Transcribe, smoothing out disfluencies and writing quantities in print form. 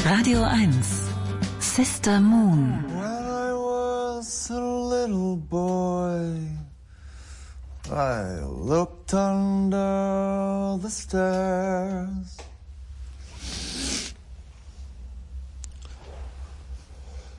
Radio 1 Sister Moon. When I was a little boy, I looked under the stairs.